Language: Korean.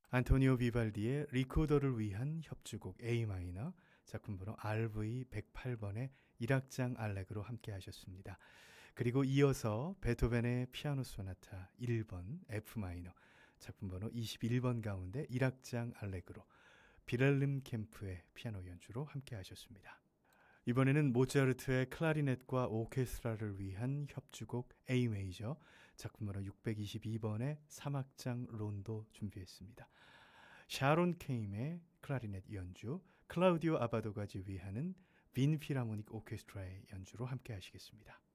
안토니오 비발디의 리코더를 위한 협주곡 A 마이너, 작품번호 RV 108번의 1악장 알레그로 함께 하셨습니다. 그리고 이어서 베토벤의 피아노 소나타 1번 F 마이너, 작품번호 21번 가운데 1악장 알레그로, 비렐름 캠프의 피아노 연주로 함께 하셨습니다. 이번에는 모차르트의 클라리넷과 오케스트라를 위한 협주곡 A 메이저, 작품번호 622번의 3악장 론도 준비했습니다. 샤론 케임의 클라리넷 연주, 클라우디오 아바도가 지휘하는 빈 필하모닉 오케스트라의 연주로 함께 하시겠습니다.